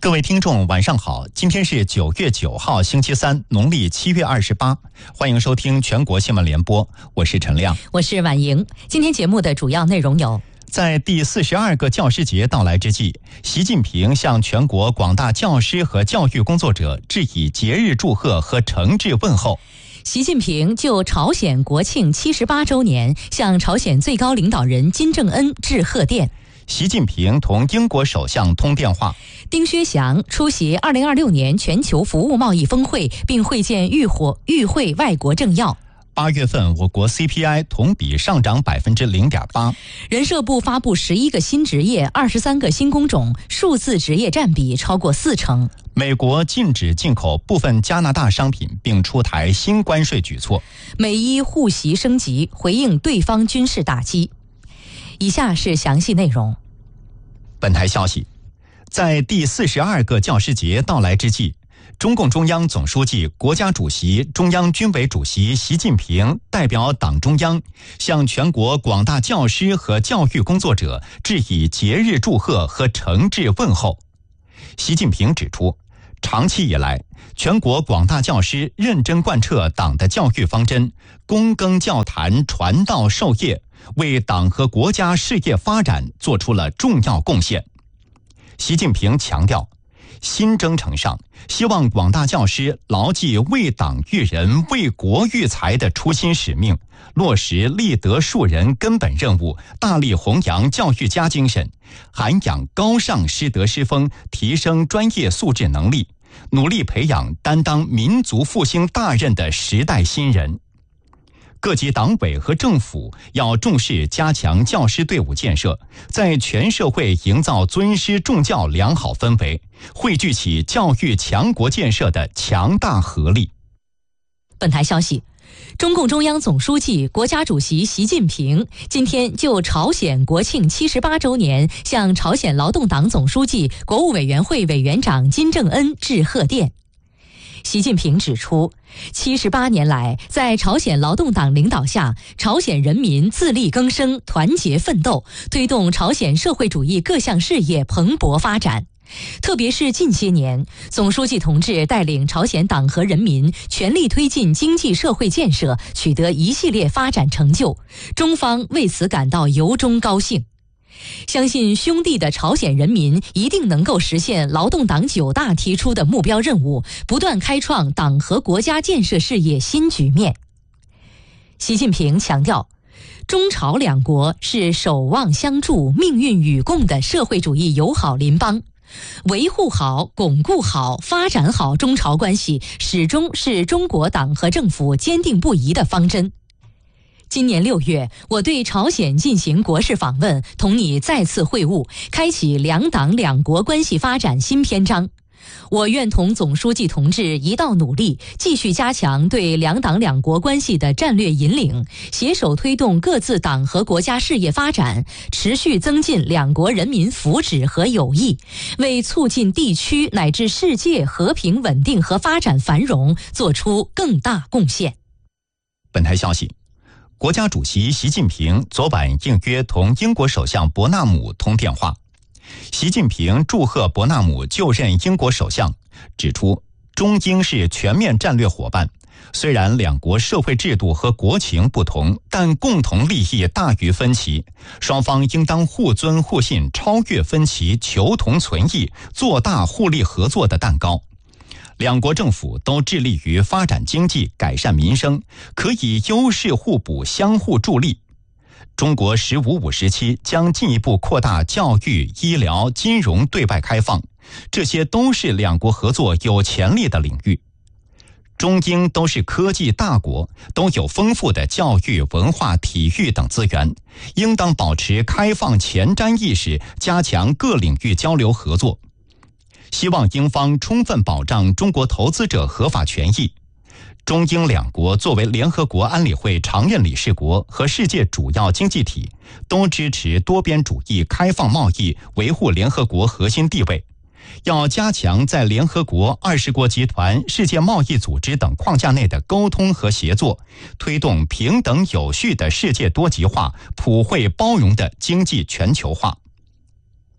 各位听众晚上好，今天是9月9号星期三，农历7月28，欢迎收听全国新闻联播，我是陈亮， 我是婉莹。今天节目的主要内容有： 在第42个教师节到来之际，习近平向全国广大教师和教育工作者致以节日祝贺和诚挚问候。 习近平就朝鲜国庆78周年向朝鲜最高领导人金正恩致贺电。 习近平同英国首相通电话。 丁薛祥出席2026年全球服务贸易峰会，并会见与会外国政要。 8月份我国 CPI 同比上涨0.8%。 人社部发布11个新职业、23个新工种，数字职业占比超过40%。 美国禁止进口部分加拿大商品，并出台新关税举措。 美伊互袭升级，回应对方军事打击。以下是详细内容。 本台消息，在第42个教师节到来之际，中共中央总书记、国家主席、中央军委主席习近平代表党中央向全国广大教师和教育工作者致以节日祝贺和诚挚问候。习近平指出，长期以来，全国广大教师认真贯彻党的教育方针，躬耕教坛，传道授业，为党和国家事业发展做出了重要贡献。习近平强调，新征程上，希望广大教师牢记为党育人、为国育才的初心使命，落实立德树人根本任务，大力弘扬教育家精神，涵养高尚师德师风，提升专业素质能力，努力培养担当民族复兴大任的时代新人。各级党委和政府要重视加强教师队伍建设，在全社会营造尊师重教良好氛围，汇聚起教育强国建设的强大合力。 本台消息，中共中央总书记、国家主席习近平今天就朝鲜国庆78周年向朝鲜劳动党总书记、国务委员会委员长金正恩致贺电。习近平指出，78年来，在朝鲜劳动党领导下，朝鲜人民自力更生、团结奋斗，推动朝鲜社会主义各项事业蓬勃发展。特别是近些年，总书记同志带领朝鲜党和人民全力推进经济社会建设，取得一系列发展成就，中方为此感到由衷高兴。相信兄弟的朝鲜人民一定能够实现劳动党9大提出的目标任务，不断开创党和国家建设事业新局面。习近平强调，中朝两国是守望相助、命运与共的社会主义友好邻邦，维护好、巩固好、发展好中朝关系，始终是中国党和政府坚定不移的方针。今年6月，我对朝鲜进行国事访问，同你再次会晤，开启两党两国关系发展新篇章。我愿同总书记同志一道努力，继续加强对两党两国关系的战略引领，携手推动各自党和国家事业发展，持续增进两国人民福祉和友谊，为促进地区乃至世界和平稳定和发展繁荣做出更大贡献。 本台消息，国家主席习近平昨晚应约同英国首相伯纳姆通电话。习近平祝贺伯纳姆就任英国首相，指出中英是全面战略伙伴，虽然两国社会制度和国情不同，但共同利益大于分歧，双方应当互尊互信，超越分歧，求同存异，做大互利合作的蛋糕。两国政府都致力于发展经济、改善民生，可以优势互补、相互助力。中国“15+5”时期将进一步扩大教育、医疗、金融对外开放，这些都是两国合作有潜力的领域。中英都是科技大国，都有丰富的教育、文化、体育等资源，应当保持开放前瞻意识，加强各领域交流合作。希望英方充分保障中国投资者合法权益。中英两国作为联合国安理会常任理事国和世界主要经济体，都支持多边主义、开放贸易，维护联合国核心地位。要加强在联合国、20国集团、世界贸易组织等框架内的沟通和协作，推动平等有序的世界多极化、普惠包容的经济全球化。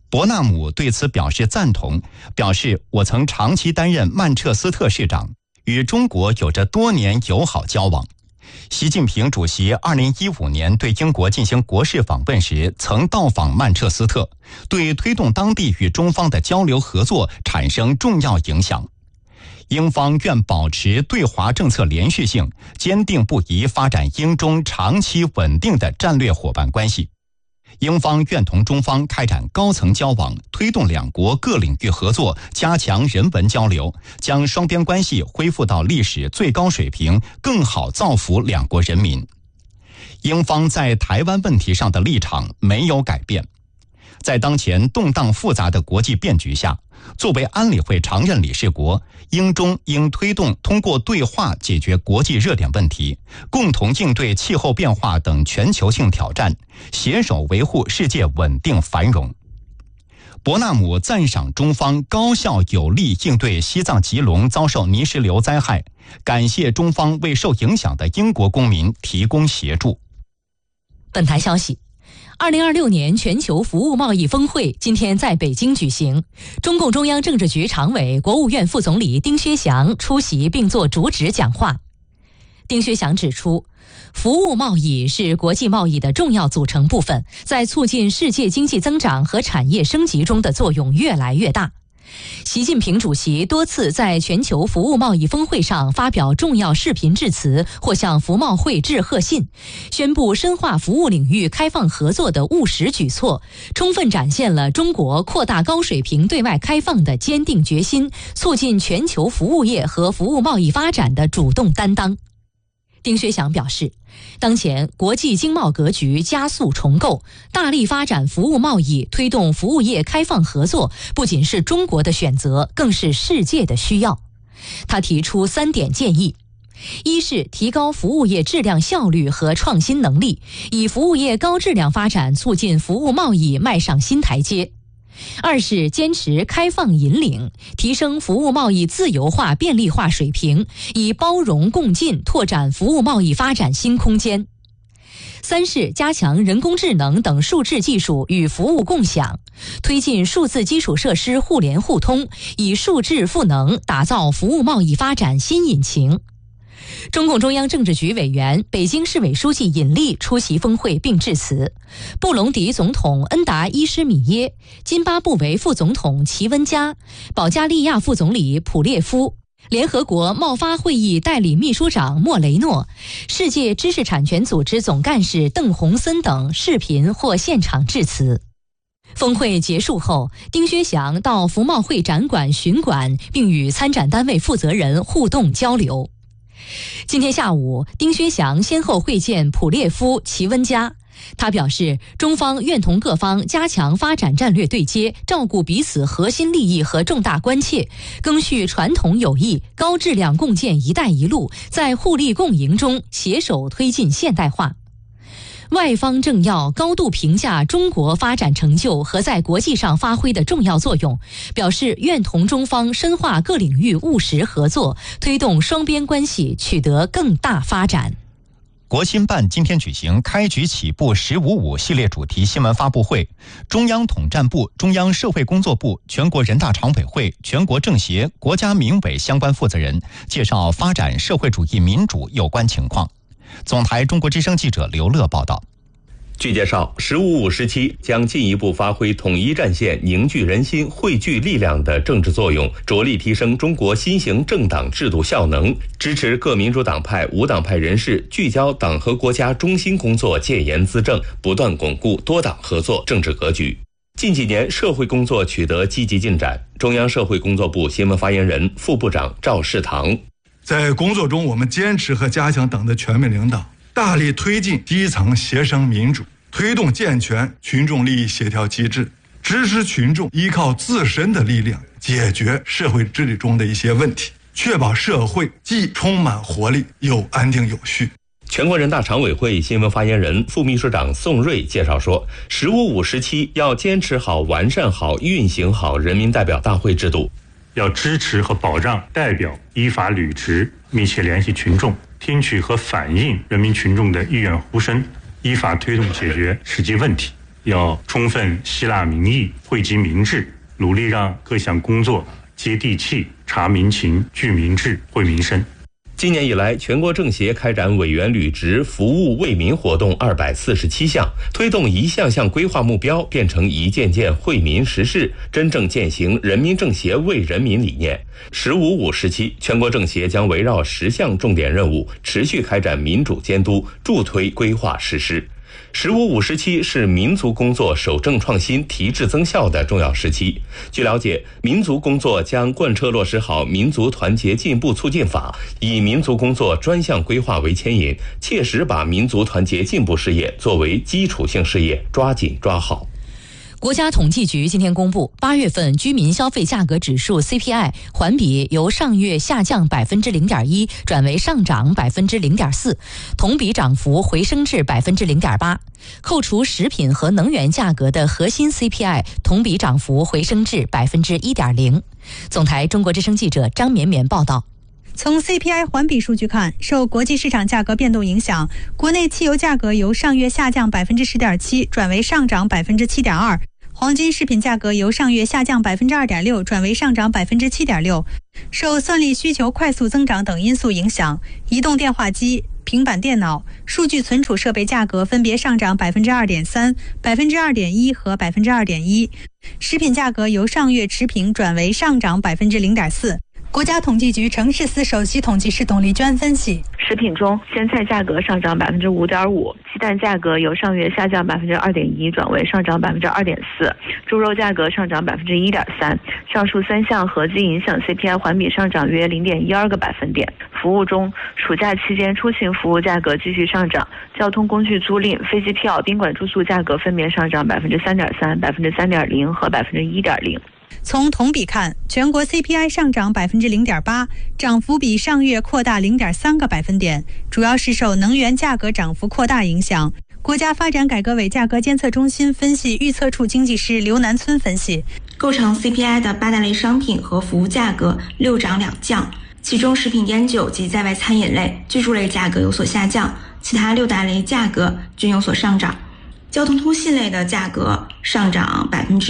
伯纳姆对此表示赞同，表示我曾长期担任曼彻斯特市长，与中国有着多年友好交往。习近平主席2015年对英国进行国事访问时，曾到访曼彻斯特，对推动当地与中方的交流合作产生重要影响。英方愿保持对华政策连续性，坚定不移发展英中长期稳定的战略伙伴关系。英方愿同中方开展高层交往，推动两国各领域合作，加强人文交流，将双边关系恢复到历史最高水平，更好造福两国人民。英方在台湾问题上的立场没有改变。在当前动荡复杂的国际变局下，作为安理会常任理事国，英中应推动通过对话解决国际热点问题，共同应对气候变化等全球性挑战，携手维护世界稳定繁荣。伯纳姆赞赏中方高效有力应对西藏吉隆遭受泥石流灾害，感谢中方为受影响的英国公民提供协助。 本台消息，2026年全球服务贸易峰会今天在北京举行，中共中央政治局常委、国务院副总理丁薛祥出席并作主旨讲话。丁薛祥指出，服务贸易是国际贸易的重要组成部分，在促进世界经济增长和产业升级中的作用越来越大。习近平主席多次在全球服务贸易峰会上发表重要视频致辞或向服贸会致贺信，宣布深化服务领域开放合作的务实举措，充分展现了中国扩大高水平对外开放的坚定决心，促进全球服务业和服务贸易发展的主动担当。丁薛祥表示，当前国际经贸格局加速重构，大力发展服务贸易，推动服务业开放合作，不仅是中国的选择，更是世界的需要。他提出3点建议：一是提高服务业质量效率和创新能力，以服务业高质量发展促进服务贸易迈上新台阶；二是坚持开放引领，提升服务贸易自由化便利化水平，以包容共进拓展服务贸易发展新空间；三是加强人工智能等数字技术与服务共享，推进数字基础设施互联互通，以数字赋能打造服务贸易发展新引擎。中共中央政治局委员、北京市委书记尹力出席峰会并致辞，布隆迪总统恩达伊施米耶、津巴布韦副总统齐温加、保加利亚副总理普列夫、联合国贸发会议代理秘书长莫雷诺、世界知识产权组织总干事邓洪森等视频或现场致辞。峰会结束后，丁薛祥到服贸会展馆巡馆，并与参展单位负责人互动交流。今天下午，丁薛祥先后会见普列夫、齐温加。他表示，中方愿同各方加强发展战略对接，照顾彼此核心利益和重大关切，赓续传统友谊，高质量共建“一带一路”，在互利共赢中携手推进现代化。外方政要高度评价中国发展成就和在国际上发挥的重要作用，表示愿同中方深化各领域务实合作，推动双边关系取得更大发展。 国新办今天举行开局起步“1055”系列主题新闻发布会，中央统战部、中央社会工作部、全国人大常委会、全国政协、国家民委相关负责人介绍发展社会主义民主有关情况。总台中国之声记者刘乐报道。 据介绍，“1055”时期将进一步发挥统一战线、凝聚人心、汇聚力量的政治作用，着力提升中国新型政党制度效能，支持各民主党派、无党派人士聚焦党和国家中心工作，建言资政，不断巩固多党合作政治格局。近几年社会工作取得积极进展，中央社会工作部新闻发言人、副部长赵世堂。 在工作中，我们坚持和加强党的全面领导，大力推进基层协商民主，推动健全群众利益协调机制，支持群众依靠自身的力量解决社会治理中的一些问题，确保社会既充满活力又安定有序。 全国人大常委会新闻发言人、副秘书长宋瑞介绍说，“1055”时期要坚持好、完善好、运行好人民代表大会制度， 要支持和保障代表依法履职，密切联系群众，听取和反映人民群众的意愿呼声，依法推动解决实际问题。 要充分吸纳民意，惠及民智，努力让各项工作接地气、察民情、聚民智、惠民生。 今年以来，全国政协开展委员履职服务为民活动247项，推动一项项规划目标变成一件件惠民实事，真正践行人民政协为人民理念。“15-5”时期，全国政协将围绕10项重点任务，持续开展民主监督，助推规划实施。“15-5”时期是民族工作守正创新、提质增效的重要时期。据了解，民族工作将贯彻落实好《民族团结进步促进法》，以民族工作专项规划为牵引，切实把民族团结进步事业作为基础性事业，抓紧抓好。 国家统计局今天公布，8月份居民消费价格指数 CPI 环比由上月下降0.1%转为上涨0.4%，同比涨幅回升至0.8%。扣除食品和能源价格的核心 CPI 同比涨幅回升至1.0%。总台中国之声记者张绵绵报道。 从 CPI 环比数据看，受国际市场价格变动影响，国内汽油价格由上月下降10.7%转为上涨7.2%，黄金饰品价格由上月下降2.6%转为上涨7.6%。受算力需求快速增长等因素影响，移动电话机、平板电脑、数据存储设备价格分别上涨2.3%、2.1%和2.1%。食品价格由上月持平转为上涨0.4%。国家统计局城市司首席统计师董丽娟分析， 食品中鲜菜价格上涨5.5%，鸡蛋价格由上月下降2.1%转为上涨2.4%，猪肉价格上涨1.3%。上述3项合计影响 CPI 环比上涨约0.12个百分点。服务中，暑假期间出行服务价格继续上涨，交通工具租赁、飞机票、宾馆住宿价格分别上涨3.3%、3.0%和1.0%。 从同比看，全国 CPI 上涨0.8%，涨幅比上月扩大0.3个百分点，主要是受能源价格涨幅扩大影响。国家发展改革委价格监测中心分析预测处经济师刘南村分析， 构成 CPI 的8大类商品和服务价格6涨2降，其中食品烟酒及在外餐饮类、居住类价格有所下降，其他6大类价格均有所上涨。交通通信类的价格上涨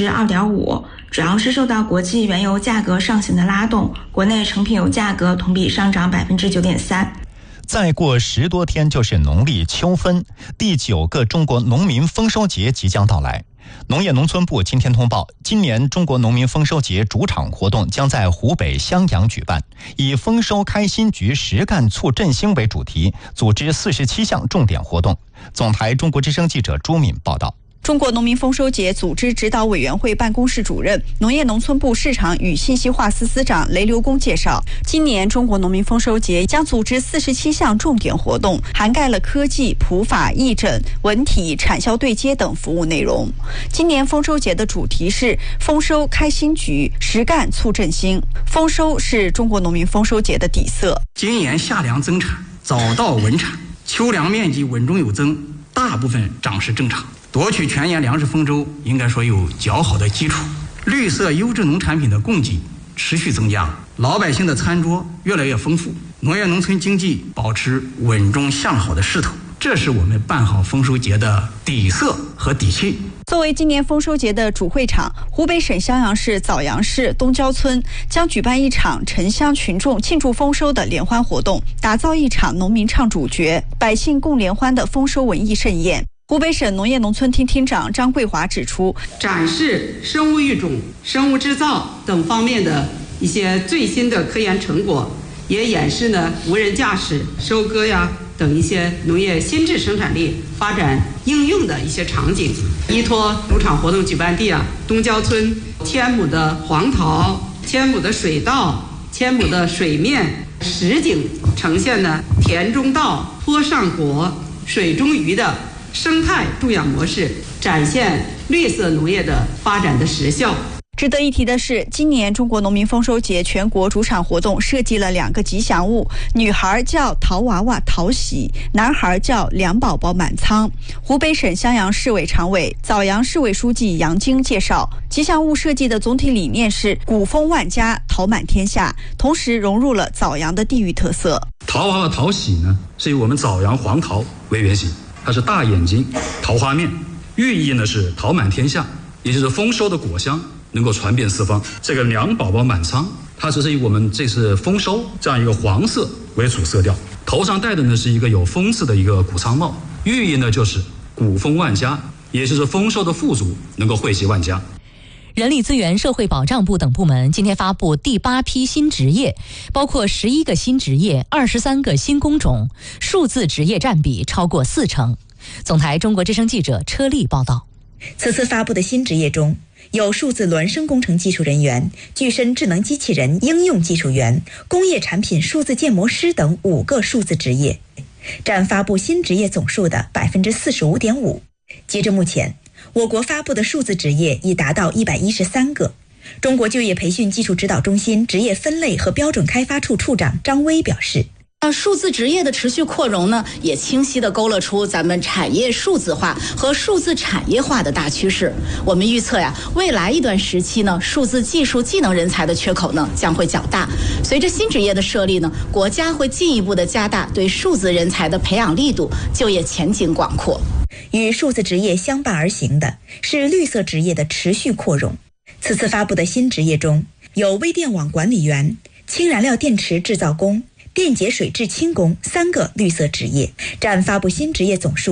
2.5%，主要是受到国际原油价格上行的拉动，国内成品油价格同比上涨9.3%。 再过10多天就是农历秋分，第9个中国农民丰收节即将到来。农业农村部今天通报，今年中国农民丰收节主场活动将在湖北襄阳举办，以丰收开心菊、实干促振兴为主题，组织47项重点活动。总台中国之声记者朱敏报道。 中国农民丰收节组织指导委员会办公室主任、农业农村部市场与信息化司司长雷留公介绍，今年中国农民丰收节将组织47项重点活动，涵盖了科技、普法、义诊、文体、产销对接等服务内容。今年丰收节的主题是丰收开新局，实干促振兴。丰收是中国农民丰收节的底色。 今年夏粮增产，早稻稳产，秋粮面积稳中有增，大部分长势正常。夺取全年粮食丰收应该说有较好的基础，绿色优质农产品的供给持续增加，老百姓的餐桌越来越丰富，农业农村经济保持稳中向好的势头，这是我们办好丰收节的底色和底气。 作为今年丰收节的主会场，湖北省襄阳市枣阳市东郊村将举办一场城乡群众庆祝丰收的联欢活动，打造一场农民唱主角、百姓共联欢的丰收文艺盛宴。湖北省农业农村厅厅长张桂华指出， 展示生物育种、生物制造等方面的一些最新的科研成果，也演示呢无人驾驶、收割等一些农业新质生产力发展应用的一些场景。依托主场活动举办地东郊村1000亩的黄桃、1000亩的水稻、1000亩的水面实景呈现呢田中稻、坡上果、水中鱼的生态种养模式，展现绿色农业的发展的实效。 值得一提的是，今年中国农民丰收节全国主场活动设计了2个吉祥物，女孩叫桃娃娃桃喜，男孩叫粮宝宝满仓。湖北省襄阳市委常委、枣阳市委书记杨晶介绍，吉祥物设计的总体理念是谷丰万家，桃满天下，同时融入了枣阳的地域特色。 桃娃娃桃喜呢，是以我们枣阳黄桃为原型，它是大眼睛桃花面， 寓意呢是桃满天下，也就是丰收的果香能够传遍四方。这个娘宝宝满仓，它只是以我们这次丰收这样一个黄色为主色调，头上戴的呢是一个有风字的一个谷仓帽，寓意呢就是谷丰万家，也就是丰收的富足能够惠及万家。 人力资源社会保障部等部门今天发布第8批新职业，包括11个新职业、23个新工种，数字职业占比超过40%。总台中国之声记者车丽报道。 此次发布的新职业中，有数字孪生工程技术人员、具身智能机器人应用技术员、工业产品数字建模师等5个数字职业，占发布新职业总数的 45.5%。截至目前，我国发布的数字职业已达到113个。中国就业培训技术指导中心职业分类和标准开发处处长张威表示， 数字职业的持续扩容呢，也清晰地勾勒出咱们产业数字化和数字产业化的大趋势。我们预测呀，未来一段时期呢，数字技术技能人才的缺口呢将会较大。随着新职业的设立呢，国家会进一步的加大对数字人才的培养力度，就业前景广阔。 与数字职业相伴而行的是绿色职业的持续扩容。此次发布的新职业中，有微电网管理员、氢燃料电池制造工、电解水制氢工3个绿色职业，占发布新职业总数